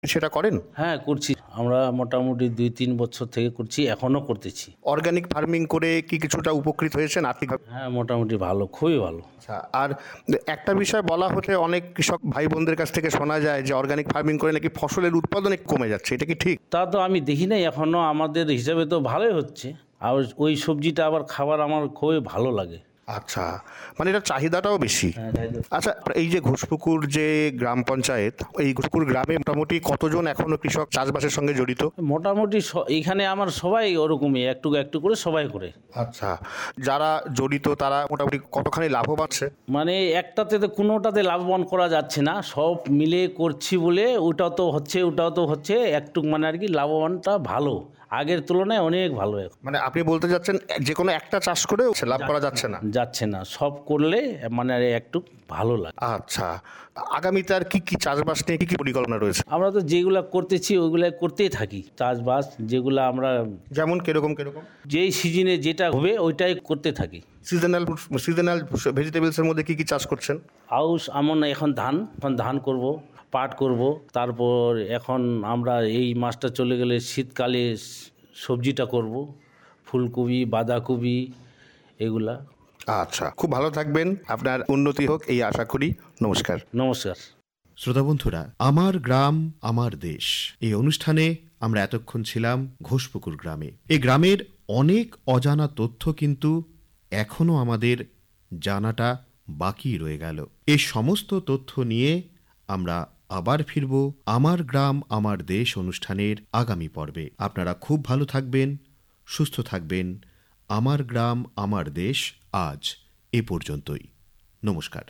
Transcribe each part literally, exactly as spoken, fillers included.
সেটা করেন? হ্যাঁ, করছি। আমরা মোটামুটি দুই তিন বছর থেকে করছি, এখনো করতেছি। অর্গানিক ফার্মিং করে কি কিছুটা উপকৃত হয়েছেন আর্থিকভাবে? হ্যাঁ, মোটামুটি ভালো, খুবই ভালো। আচ্ছা, আর একটা বিষয় বলা হচ্ছে, অনেক কৃষক ভাই বোনদের কাছ থেকে শোনা যায় যে অর্গানিক ফার্মিং করে নাকি ফসলের উৎপাদন একটু কমে যাচ্ছে, এটা কি ঠিক? তা তো আমি দেখি নাই এখনো, আমাদের হিসাবে তো ভালোই হচ্ছে। আর ওই সবজিটা আবার খাবার আমার খুবই ভালো লাগে। আচ্ছা, মানে এটা চাহিদাটাও বেশি। হ্যাঁ, তাই তো। আচ্ছা, এই যে ঘোষপুকুর যে গ্রাম পঞ্চায়েত, এই ঘোষপুকুর গ্রামে মোটামুটি কতজন এখনো কৃষক চাষবাসের সঙ্গে জড়িত? মোটামুটি স- এইখানে আমার সবাই ওরকমই, একটু একটু করে সবাই করে। আচ্ছা, যারা জড়িত তারা মোটামুটি কতখানি লাভবান হচ্ছে? মানে একটাতে তো কোনোটাতে লাভবান করা যাচ্ছে না, সব মিলে করছি বলে ওটাও তো হচ্ছে ওটাও তো হচ্ছে একটু, মানে আর কি লাভবানটা ভালো, আগের তুলনায় অনেক ভালো এখন। মানে আপনি বলতে যাচ্ছেন যে কোনো একটা চাষ করে লাভ করা যাচ্ছে না? যাচ্ছে না, সব করলে মানে আর একটু ভালো লাগে। আচ্ছা, আগামীতে আর কি কি চাষবাস নিয়ে কি কি পরিকল্পনা রয়েছে? আমরা তো যেগুলা করতেছি ওইগুলা করতেই থাকি, চাষবাস যেগুলো আমরা যেমন কিরকম কিরকম? যেই সিজনে যেটা হবে ওইটাই করতে থাকি। সিজনাল সিজনাল ভেজিটেবলসের মধ্যে কি কি চাষ করছেন? আউশ আমন, এখন ধান, এখন ধান করব, পাট করব, তারপর এখন আমরা এই মাসটা চলে গেলে শীতকালে সবজিটা করব, ফুলকপি, বাঁধাকপি, এগুলা। আচ্ছা, খুব ভালো থাকবেন, আপনার উন্নতি হোক এই আশা করি। নমস্কার। নমস্কার। শ্রোতা বন্ধুরা, আমার গ্রাম আমার দেশ এই অনুষ্ঠানে আমরা এতক্ষণ ছিলাম ঘোষপুকুর গ্রামে। এই গ্রামের অনেক অজানা তথ্য কিন্তু এখনো আমাদের জানাটা বাকি রয়ে গেল। এই সমস্ত তথ্য নিয়ে আমরা আবার ফিরব আমার গ্রাম আমার দেশ অনুষ্ঠানের আগামী পর্বে। আপনারা খুব ভালো থাকবেন, সুস্থ থাকবেন। আমার গ্রাম আমার দেশ আজ এ পর্যন্তই। নমস্কার।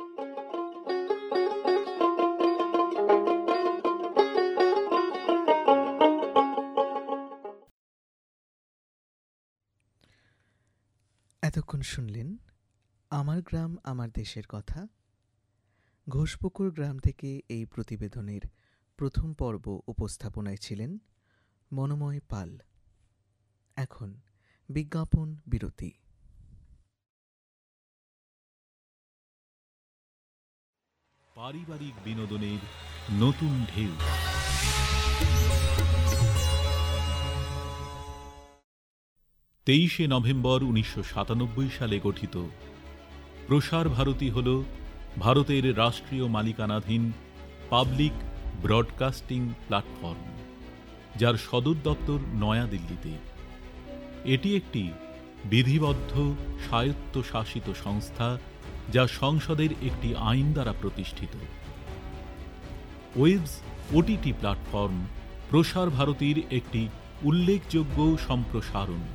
এতক্ষণ শুনলেন আমার গ্রাম আমার দেশের কথা। ঘোষপুকুর গ্রাম থেকে এই প্রতিবেদনের প্রথম পর্ব উপস্থাপনায় ছিলেন মনোময় পাল। এখন বিজ্ঞাপন বিরতি। পারিবারিক বিনোদনের নতুন ঢেউ। তেইশে নভেম্বর উনিশশো সাতানব্বই সালে গঠিত প্রসার ভারতী হল ভারতের রাষ্ট্রীয় মালিকানাধীন পাবলিক ব্রডকাস্টিং প্ল্যাটফর্ম, যার সদর দপ্তর নয়াদিল্লিতে। এটি একটি বিধিবদ্ধ স্বায়ত্তশাসিত সংস্থা, যা সংসদের একটি আইন দ্বারা প্রতিষ্ঠিত। ওয়েবস ওটিটি প্ল্যাটফর্ম প্রসার ভারতীর একটি উল্লেখযোগ্য সম্প্রসারণ।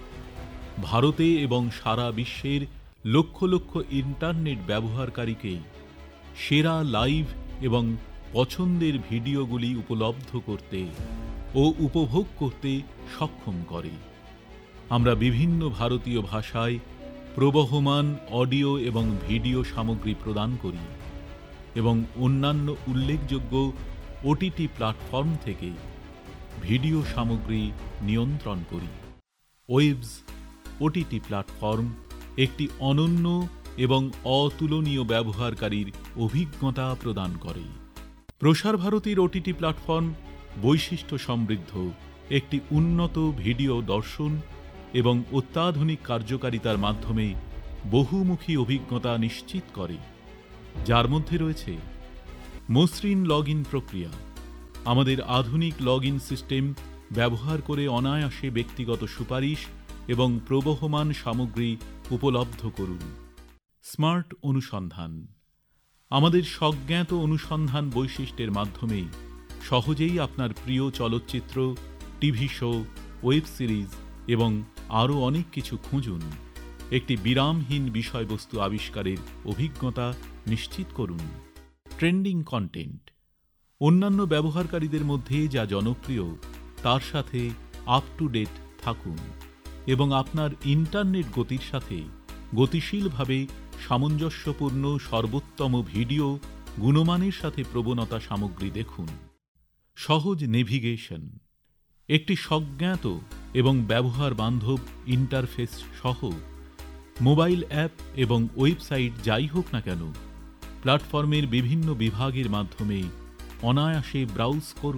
ভারতে এবং সারা বিশ্বের লক্ষ লক্ষ ইন্টারনেট ব্যবহারকারীকে সেরা লাইভ এবং পছন্দের ভিডিওগুলি উপলব্ধ করতে ও উপভোগ করতে সক্ষম করে। আমরা বিভিন্ন ভারতীয় ভাষায় প্রবহমান অডিও এবং ভিডিও সামগ্রী প্রদান করি এবং অন্যান্য উল্লেখযোগ্য ওটিটি প্ল্যাটফর্ম থেকে ভিডিও সামগ্রী নিয়ন্ত্রণ করি। ওয়েবস ওটিটি প্ল্যাটফর্ম একটি অনন্য এবং অতুলনীয় ব্যবহারকারীর অভিজ্ঞতা প্রদান করে। প্রসার ভারতীর ওটিটি প্ল্যাটফর্ম বৈশিষ্ট্য সমৃদ্ধ একটি উন্নত ভিডিও দর্শন এবং অত্যাধুনিক কার্যকারিতার মাধ্যমে বহুমুখী অভিজ্ঞতা নিশ্চিত করে, যার মধ্যে রয়েছে মসৃণ লগ ইন প্রক্রিয়া। আমাদের আধুনিক লগ ইন সিস্টেম ব্যবহার করে অনায়াসে ব্যক্তিগত সুপারিশ এবং প্রবহমান সামগ্রী উপলব্ধ করুন। স্মার্ট অনুসন্ধান। আমাদের স্বজ্ঞাত অনুসন্ধান বৈশিষ্ট্যের মাধ্যমে সহজেই আপনার প্রিয় চলচ্চিত্র, টিভি শো, ওয়েব সিরিজ এবং আরও অনেক কিছু খুঁজুন। একটি বিরামহীন বিষয়বস্তু আবিষ্কারের অভিজ্ঞতা নিশ্চিত করুন। Trending content. অন্যান্য ব্যবহারকারীদের মধ্যে যা জনপ্রিয় তার সাথে আপ টু ডেট থাকুন এবং আপনার ইন্টারনেট গতির সাথে গতিশীলভাবে সামঞ্জস্যপূর্ণ সর্বোত্তম ভিডিও গুণমানের সাথে প্রবণতা সামগ্রী দেখুন। সহজ নেভিগেশন। একটি স্বজ্ঞাত এবং ব্যবহার বান্ধব ইন্টারফেস সহ মোবাইল অ্যাপ এবং ওয়েবসাইট যাই হোক না কেন, প্ল্যাটফর্মের বিভিন্ন বিভাগের মাধ্যমে অনায়াসে ব্রাউজ করুন।